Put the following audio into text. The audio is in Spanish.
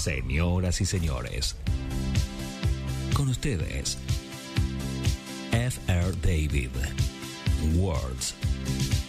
Señoras y señores, con ustedes, F.R. David, Words